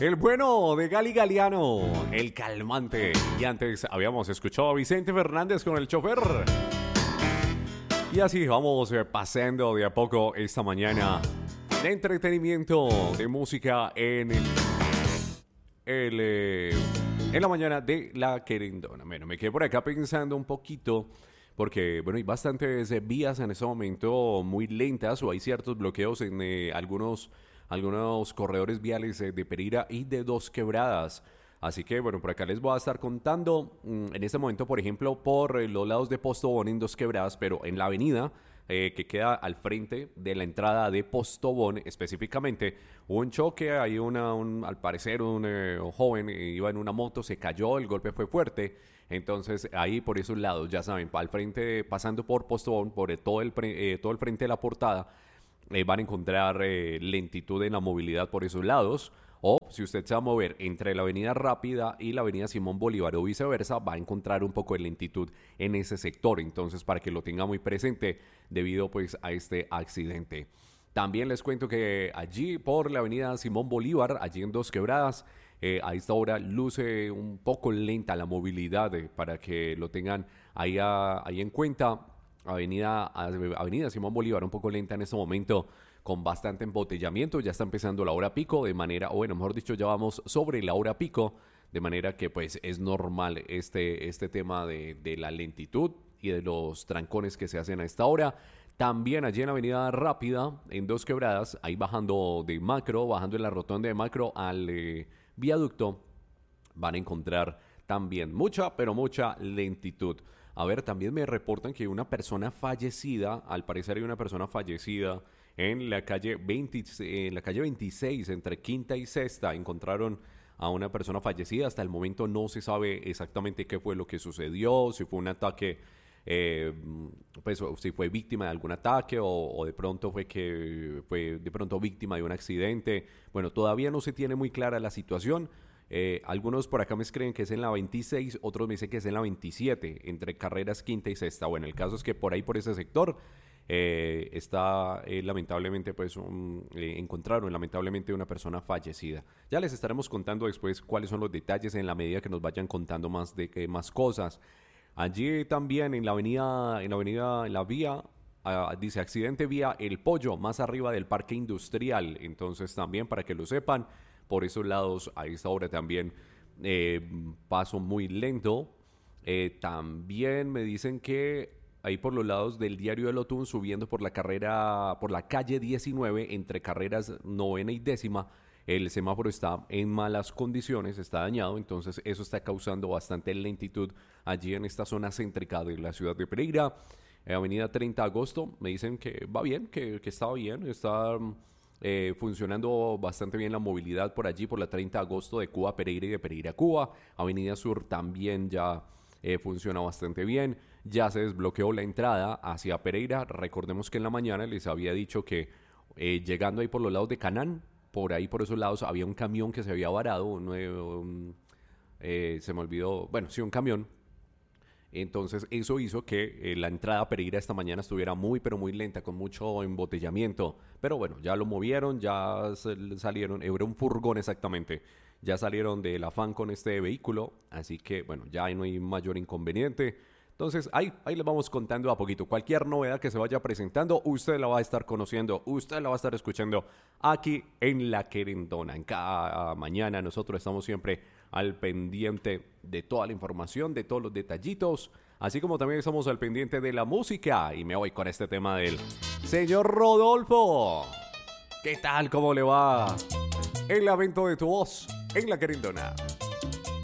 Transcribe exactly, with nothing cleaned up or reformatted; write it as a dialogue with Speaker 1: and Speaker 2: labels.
Speaker 1: El bueno de Gali Galiano, el calmante. Y antes habíamos escuchado a Vicente Fernández con El Chofer. Y así vamos eh, pasando de a poco esta mañana de entretenimiento, de música en el, el eh, en la mañana de La Querendona. Bueno, me quedé por acá pensando un poquito porque, bueno, hay bastantes eh, vías en este momento muy lentas o hay ciertos bloqueos en eh, algunos, algunos corredores viales eh, de Pereira y de Dos Quebradas. Así que, bueno, por acá les voy a estar contando en este momento, por ejemplo, por los lados de Postobón en Dos Quebradas, pero en la avenida eh, que queda al frente de la entrada de Postobón específicamente, hubo un choque, hay una, un, al parecer un, eh, un joven eh, iba en una moto, se cayó, el golpe fue fuerte, entonces ahí por esos lados, ya saben, al frente, pasando por Postobón, por eh, todo, el, eh, todo el frente de la portada, eh, van a encontrar eh, lentitud en la movilidad por esos lados. O si usted se va a mover entre la avenida Rápida y la avenida Simón Bolívar o viceversa, va a encontrar un poco de lentitud en ese sector. Entonces, para que lo tenga muy presente debido pues a este accidente. También les cuento que allí por la avenida Simón Bolívar, allí en Dos Quebradas, eh, a esta hora luce un poco lenta la movilidad eh, para que lo tengan ahí, a, ahí en cuenta. Avenida, avenida Simón Bolívar un poco lenta en este momento, con bastante embotellamiento. Ya está empezando la hora pico, de manera, o bueno, mejor dicho, ya vamos sobre la hora pico, de manera que pues es normal este, este tema de, de la lentitud y de los trancones que se hacen a esta hora. También allí en la avenida Rápida, en Dos Quebradas, ahí bajando de Macro, bajando en la rotonda de Macro al eh, viaducto, van a encontrar también mucha, pero mucha lentitud. A ver, también me reportan que una persona fallecida, al parecer hay una persona fallecida en la calle veinte, en la calle veintiséis, entre Quinta y Sexta, encontraron a una persona fallecida. Hasta el momento no se sabe exactamente qué fue lo que sucedió, si fue un ataque, eh, pues si fue víctima de algún ataque o, o de pronto fue que fue de pronto víctima de un accidente. Bueno, todavía no se tiene muy clara la situación. Eh, algunos por acá me creen que es en la veintiséis, otros me dicen que es en la veintisiete, entre carreras Quinta y Sexta. Bueno, el caso es que por ahí, por ese sector, eh, está eh, lamentablemente, pues, un, eh, encontraron lamentablemente una persona fallecida. Ya les estaremos contando después cuáles son los detalles en la medida que nos vayan contando más de que más cosas. Allí también en la avenida, en la avenida, en la vía, uh, dice accidente vía El Pollo, más arriba del Parque Industrial. Entonces también para que lo sepan, por esos lados, a esta hora también eh, paso muy lento. Eh, también me dicen que ahí por los lados del Diario del Otún, subiendo por la carrera, por la calle diecinueve, entre carreras novena y décima, el semáforo está en malas condiciones, está dañado, entonces eso está causando bastante lentitud allí en esta zona céntrica de la ciudad de Pereira. Eh, avenida treinta de agosto, me dicen que va bien, que, que está bien, está... Eh, funcionando bastante bien la movilidad por allí, por la treinta de agosto de Cuba a Pereira y de Pereira a Cuba. Avenida Sur también ya eh, funciona bastante bien. Ya se desbloqueó la entrada hacia Pereira. Recordemos que en la mañana les había dicho que eh, llegando ahí por los lados de Canán, por ahí por esos lados había un camión que se había varado. Un, un, eh, se me olvidó, bueno, sí, un camión. Entonces eso hizo que eh, la entrada a Pereira esta mañana estuviera muy pero muy lenta, con mucho embotellamiento. Pero bueno, ya lo movieron, ya salieron, era un furgón exactamente, ya salieron del afán con este vehículo, así que bueno, ya no hay mayor inconveniente. Entonces ahí, ahí les vamos contando a poquito. Cualquier novedad que se vaya presentando, usted la va a estar conociendo, usted la va a estar escuchando aquí en La Querendona. En cada mañana nosotros estamos siempre al pendiente de toda la información, de todos los detallitos, así como también estamos al pendiente de la música. Y me voy con este tema del señor Rodolfo. ¿Qué tal? ¿Cómo le va? El lamento de tu voz en La Querendona.